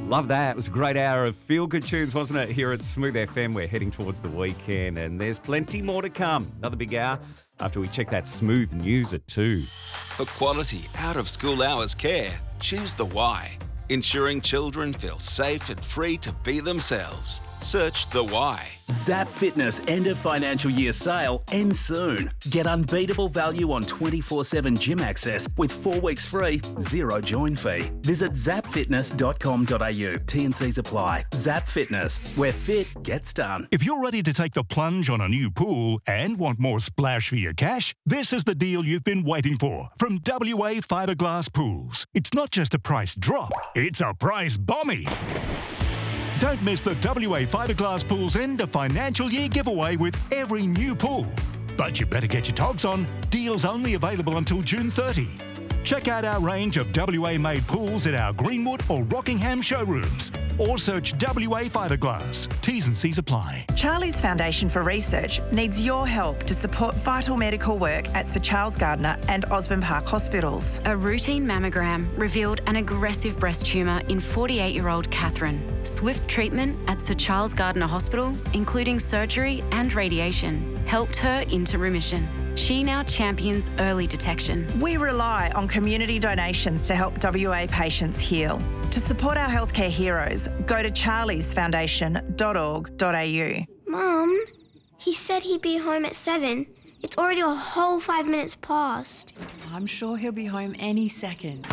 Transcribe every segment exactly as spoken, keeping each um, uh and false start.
Love that. It was a great hour of feel-good tunes, wasn't it? Here at Smooth F M, we're heading towards the weekend and there's plenty more to come. Another big hour after we check that smooth news at two. For quality out-of-school hours care, choose the Y. Ensuring children feel safe and free to be themselves. Search the Y. Zap Fitness end of financial year sale ends soon. Get unbeatable value on twenty-four seven gym access with four weeks free, zero join fee. Visit zap fitness dot com dot a u. T and Cs apply. Zap Fitness, where fit gets done. If you're ready to take the plunge on a new pool and want more splash for your cash, this is the deal you've been waiting for from W A Fiberglass Pools. It's not just a price drop, it's a price bombie. Don't miss the W A Fiberglass Pools end of financial year giveaway with every new pool. But you better get your togs on. Deals only available until June thirtieth. Check out our range of W A-made pools at our Greenwood or Rockingham showrooms. Or search W A Fiberglass. T's and C's apply. Charlie's Foundation for Research needs your help to support vital medical work at Sir Charles Gardner and Osborne Park hospitals. A routine mammogram revealed an aggressive breast tumour in forty-eight-year-old Catherine. Swift treatment at Sir Charles Gardner Hospital, including surgery and radiation, helped her into remission. She now champions early detection. We rely on community donations to help W A patients heal. To support our healthcare heroes, go to charlies foundation dot org dot a u. Mum, he said he'd be home at seven. It's already a whole five minutes past. I'm sure he'll be home any second.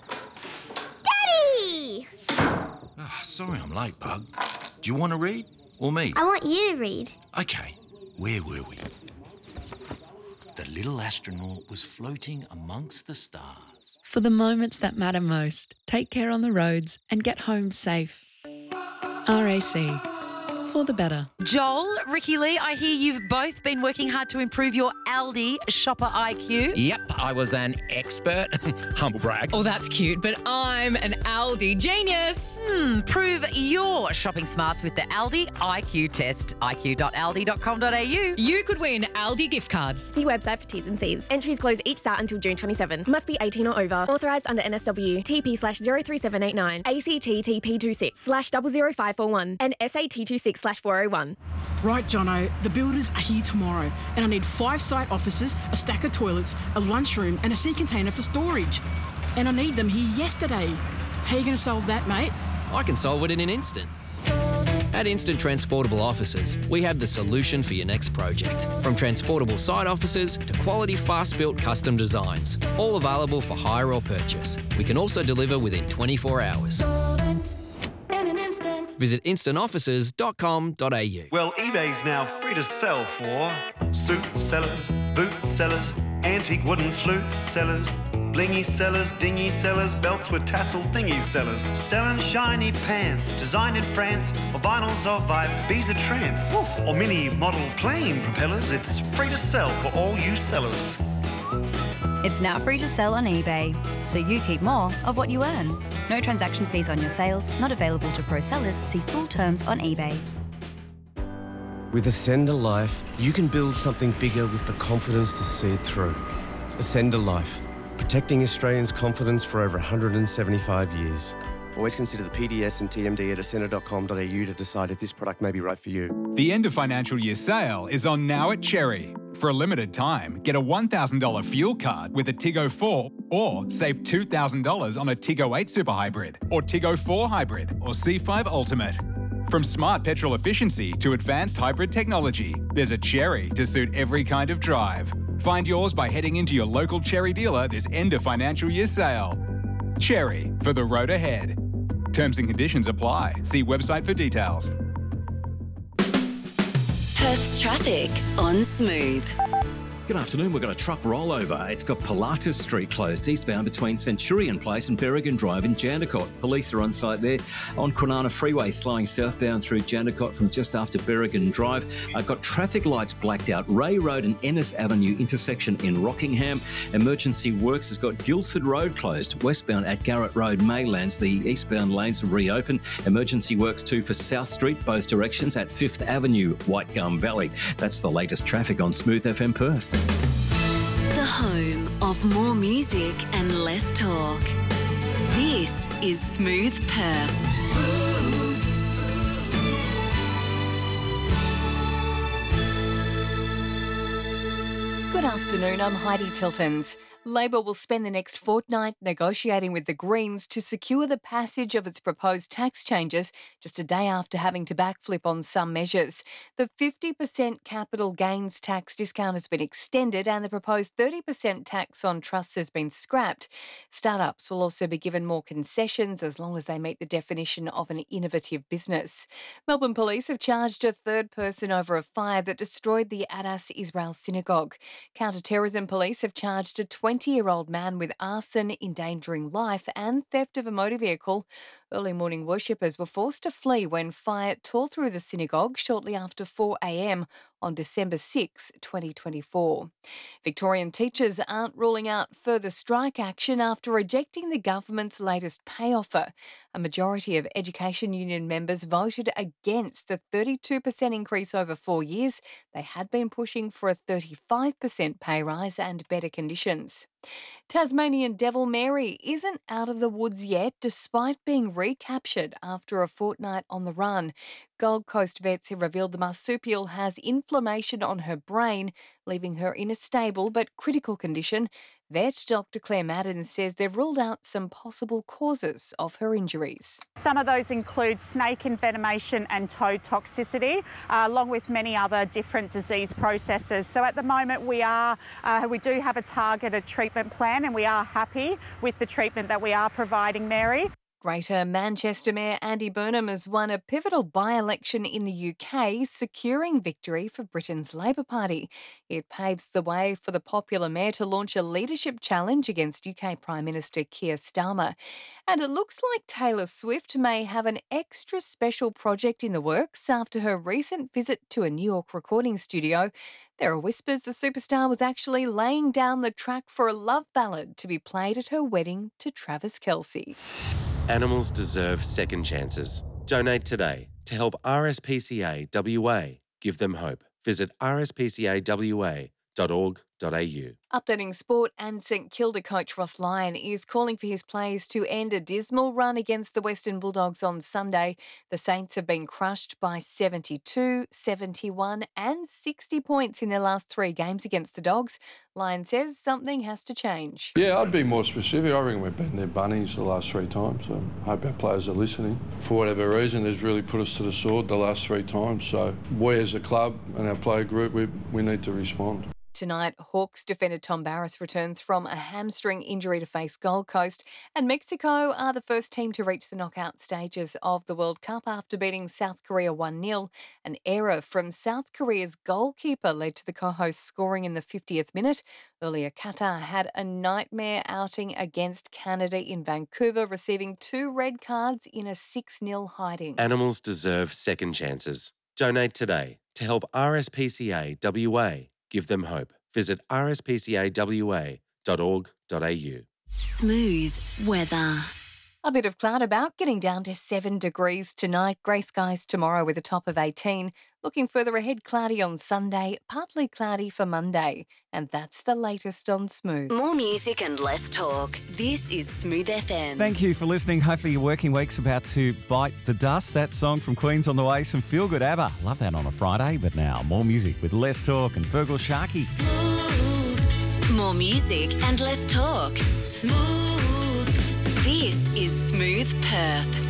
Daddy! Oh, sorry I'm late, Bug. Do you want to read? Or me? I want you to read. OK, where were we? The little astronaut was floating amongst the stars. For the moments that matter most, take care on the roads and get home safe. R A C. For the better. Joel, Ricky Lee, I hear you've both been working hard to improve your Aldi shopper I Q. Yep, I was an expert. Humble brag. Oh, that's cute, but I'm an Aldi genius. Hmm, prove your shopping smarts with the Aldi I Q test. I Q dot aldi dot com dot a u. You could win Aldi gift cards. See website for T's and C's. Entries close each start until June twenty-seventh. Must be eighteen or over. Authorised under N S W. T P slash zero three seven eight nine. A C T T P two six slash zero zero five four one. And S A T two six slash four oh one. Right, Jono, the builders are here tomorrow and I need five site offices, a stack of toilets, a lunchroom and a sea container for storage. And I need them here yesterday. How are you going to solve that, mate? I can solve it in an instant. At Instant Transportable Offices, we have the solution for your next project. From transportable site offices to quality fast-built custom designs, all available for hire or purchase. We can also deliver within twenty-four hours. Visit instant offices dot com dot a u. Well, eBay's now free to sell for suit sellers, boot sellers, antique wooden flute sellers, blingy sellers, dingy sellers, belts with tassel thingy sellers, selling shiny pants designed in France, or vinyls of Ibiza trance, or mini model plane propellers. It's free to sell for all you sellers. It's now free to sell on eBay, so you keep more of what you earn. No transaction fees on your sales, not available to pro sellers. See full terms on eBay. With Ascender Life, you can build something bigger with the confidence to see it through. Ascender Life, protecting Australians' confidence for over one hundred seventy-five years. Always consider the P D S and T M D at ascender dot com dot a u to decide if this product may be right for you. The end of financial year sale is on now at Cherry. For a limited time, get a one thousand dollars fuel card with a Tiggo four or save two thousand dollars on a Tiggo eight Super Hybrid or Tiggo four Hybrid or C five Ultimate. From smart petrol efficiency to advanced hybrid technology, there's a Cherry to suit every kind of drive. Find yours by heading into your local Cherry dealer this end of financial year sale. Cherry, for the road ahead. Terms and conditions apply. See website for details. Perth's traffic on Smooth. Good afternoon. We've got a truck rollover. It's got Pilatus Street closed eastbound between Centurion Place and Berrigan Drive in Jandakot. Police are on site there. On Kwinana Freeway, slowing southbound through Jandakot from just after Berrigan Drive. I've got traffic lights blacked out. Ray Road and Ennis Avenue intersection in Rockingham. Emergency Works has got Guildford Road closed. Westbound at Garrett Road, Maylands. The eastbound lanes are reopened. Emergency Works too for South Street, both directions at Fifth Avenue, White Gum Valley. That's the latest traffic on Smooth F M Perth. The home of more music and less talk. This is Smooth Perth. Good afternoon, I'm Heidi Tiltons. Labor will spend the next fortnight negotiating with the Greens to secure the passage of its proposed tax changes just a day after having to backflip on some measures. The fifty percent capital gains tax discount has been extended and the proposed thirty percent tax on trusts has been scrapped. Startups will also be given more concessions as long as they meet the definition of an innovative business. Melbourne Police have charged a third person over a fire that destroyed the Adas Israel Synagogue. Counter-terrorism police have charged a twenty-year-old man with arson, endangering life and theft of a motor vehicle. Early morning worshippers were forced to flee when fire tore through the synagogue shortly after four a.m. on December sixth, twenty twenty-four. Victorian teachers aren't ruling out further strike action after rejecting the government's latest pay offer. A majority of Education Union members voted against the thirty-two percent increase over four years. They had been pushing for a thirty-five percent pay rise and better conditions. Tasmanian Devil Mary isn't out of the woods yet, despite being recaptured after a fortnight on the run. Gold Coast vets have revealed the marsupial has inflammation on her brain, leaving her in a stable but critical condition. Vet Doctor Claire Madden says they've ruled out some possible causes of her injuries. Some of those include snake envenomation and toad toxicity, uh, along with many other different disease processes. So at the moment we are, uh, we do have a targeted treatment plan and we are happy with the treatment that we are providing Mary. Greater Manchester Mayor Andy Burnham has won a pivotal by-election in the U K, securing victory for Britain's Labour Party. It paves the way for the popular mayor to launch a leadership challenge against U K Prime Minister Keir Starmer. And it looks like Taylor Swift may have an extra special project in the works after her recent visit to a New York recording studio. There are whispers the superstar was actually laying down the track for a love ballad to be played at her wedding to Travis Kelce. Animals deserve second chances. Donate today to help R S P C A W A give them hope. Visit r s p c a w a dot org dot a u. Updating sport, and St Kilda coach Ross Lyon is calling for his players to end a dismal run against the Western Bulldogs on Sunday. The Saints have been crushed by seventy-two, seventy-one and sixty points in their last three games against the Dogs. Lyon says something has to change. Yeah, I'd be more specific. I reckon we've been their bunnies the last three times. I hope our players are listening. For whatever reason, they've really put us to the sword the last three times. So we as a club and our player group, we, we need to respond. Tonight, Hawks defender Tom Barrass returns from a hamstring injury to face Gold Coast, and Mexico are the first team to reach the knockout stages of the World Cup after beating South Korea one nil. An error from South Korea's goalkeeper led to the co-hosts scoring in the fiftieth minute. Earlier, Qatar had a nightmare outing against Canada in Vancouver, receiving two red cards in a six nil hiding. Animals deserve second chances. Donate today to help R S P C A W A give them hope. Visit r s p c a w a dot org dot a u. Smooth weather. A bit of cloud about, getting down to seven degrees tonight. Grey skies tomorrow with a top of eighteen. Looking further ahead, cloudy on Sunday, partly cloudy for Monday. And that's the latest on Smooth. More music and less talk. This is Smooth F M. Thank you for listening. Hopefully your working week's about to bite the dust. That song from Queen's on the way. Some feel-good ABBA. Love that on a Friday. But now, more music with less talk and Fergal Sharkey. Smooth. More music and less talk. Smooth. This is Smooth Perth.